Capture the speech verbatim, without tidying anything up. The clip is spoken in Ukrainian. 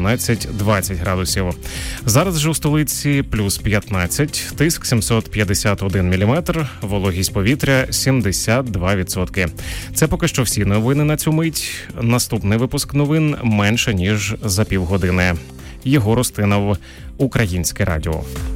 вісімнадцять-двадцять градусів. Зараз же у столиці плюс п'ятнадцять, тиск сімсот п'ятдесят один міліметр, вологість повітря сімдесят два відсотки. Це поки що всі новини на цю мить. Наступний випуск новин менше ніж за півгодини. Єгор Устинов, Українське радіо.